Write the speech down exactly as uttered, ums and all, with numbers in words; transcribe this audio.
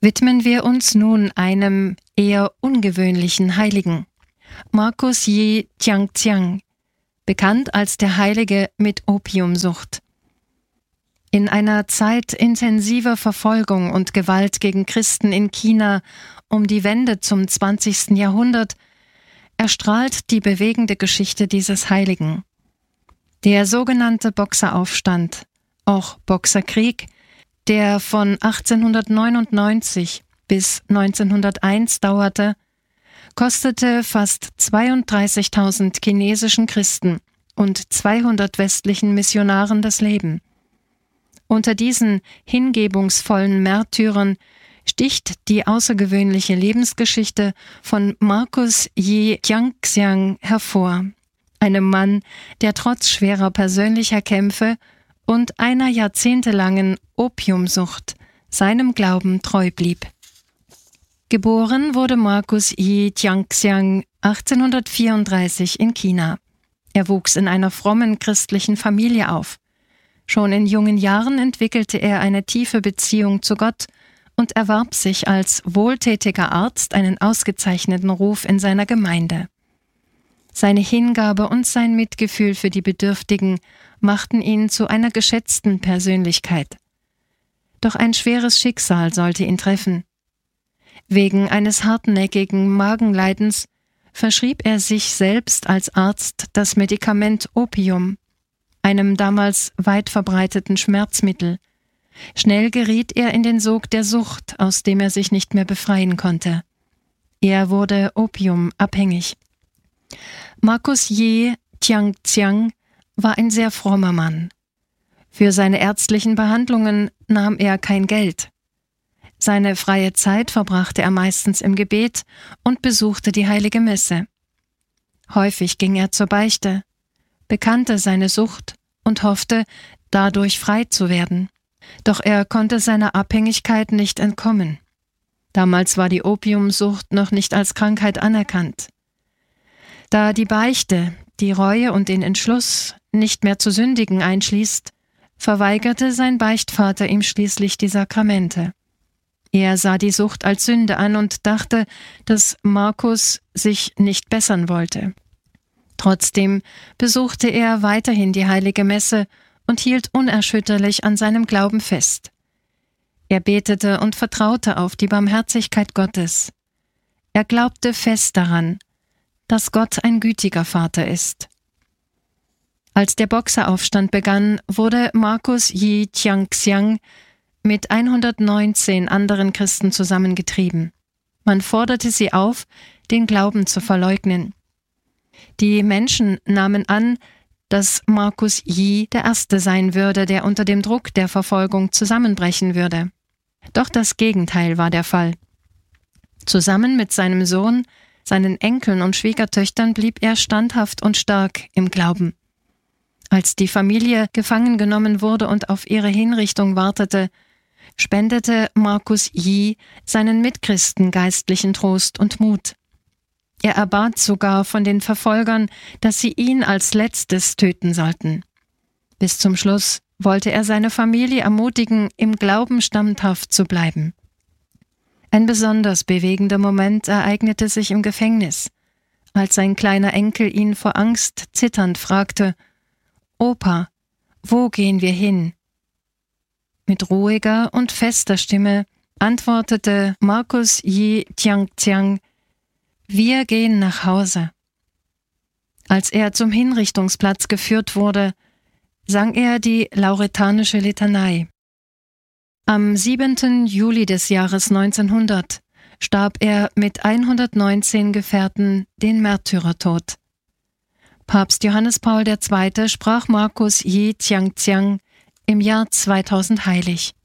Widmen wir uns nun einem eher ungewöhnlichen Heiligen. Marcus Yi Tiangxiang, bekannt als der Heilige mit Opiumsucht. In einer Zeit intensiver Verfolgung und Gewalt gegen Christen in China um die Wende zum zwanzigsten Jahrhundert erstrahlt die bewegende Geschichte dieses Heiligen. Der sogenannte Boxeraufstand, auch Boxerkrieg, der von achtzehnhundertneunundneunzig bis neunzehnhunderteins dauerte, kostete fast zweiunddreißigtausend chinesischen Christen und zweihundert westlichen Missionaren das Leben. Unter diesen hingebungsvollen Märtyrern sticht die außergewöhnliche Lebensgeschichte von Marcus Yi Tiangxiang hervor, einem Mann, der trotz schwerer persönlicher Kämpfe und einer jahrzehntelangen Opiumsucht seinem Glauben treu blieb. Geboren wurde Marcus Yi Tiangxiang achtzehnhundertvierunddreißig in China. Er wuchs in einer frommen christlichen Familie auf. Schon in jungen Jahren entwickelte er eine tiefe Beziehung zu Gott und erwarb sich als wohltätiger Arzt einen ausgezeichneten Ruf in seiner Gemeinde. Seine Hingabe und sein Mitgefühl für die Bedürftigen machten ihn zu einer geschätzten Persönlichkeit. Doch ein schweres Schicksal sollte ihn treffen. Wegen eines hartnäckigen Magenleidens verschrieb er sich selbst als Arzt das Medikament Opium, einem damals weit verbreiteten Schmerzmittel. Schnell geriet er in den Sog der Sucht, aus dem er sich nicht mehr befreien konnte. Er wurde opiumabhängig. Marcus Yi Tiangxiang war ein sehr frommer Mann. Für seine ärztlichen Behandlungen nahm er kein Geld. Seine freie Zeit verbrachte er meistens im Gebet und besuchte die heilige Messe. Häufig ging er zur Beichte, bekannte seine Sucht und hoffte, dadurch frei zu werden. Doch er konnte seiner Abhängigkeit nicht entkommen. Damals war die Opiumsucht noch nicht als Krankheit anerkannt. Da die Beichte, die Reue und den Entschluss, nicht mehr zu sündigen einschließt, verweigerte sein Beichtvater ihm schließlich die Sakramente. Er sah die Sucht als Sünde an und dachte, dass Marcus sich nicht bessern wollte. Trotzdem besuchte er weiterhin die heilige Messe und hielt unerschütterlich an seinem Glauben fest. Er betete und vertraute auf die Barmherzigkeit Gottes. Er glaubte fest daran, dass Gott ein gütiger Vater ist. Als der Boxeraufstand begann, wurde Marcus Yi Tiangxiang mit hundertneunzehn anderen Christen zusammengetrieben. Man forderte sie auf, den Glauben zu verleugnen. Die Menschen nahmen an, dass Marcus Yi der Erste sein würde, der unter dem Druck der Verfolgung zusammenbrechen würde. Doch das Gegenteil war der Fall. Zusammen mit seinem Sohn, seinen Enkeln und Schwiegertöchtern blieb er standhaft und stark im Glauben. Als die Familie gefangen genommen wurde und auf ihre Hinrichtung wartete, spendete Marcus Yi seinen Mitchristen geistlichen Trost und Mut. Er erbat sogar von den Verfolgern, dass sie ihn als Letztes töten sollten. Bis zum Schluss wollte er seine Familie ermutigen, im Glauben standhaft zu bleiben. Ein besonders bewegender Moment ereignete sich im Gefängnis, als sein kleiner Enkel ihn vor Angst zitternd fragte: »Opa, wo gehen wir hin?« Mit ruhiger und fester Stimme antwortete Marcus Yi Tiangxiang: »Wir gehen nach Hause.« Als er zum Hinrichtungsplatz geführt wurde, sang er die lauretanische Litanei. Am siebenten Juli des Jahres neunzehnhundert starb er mit hundertneunzehn Gefährten den Märtyrertod. Papst Johannes Paul der Zweite sprach Marcus Yi Tiangxiang im Jahr zweitausend heilig.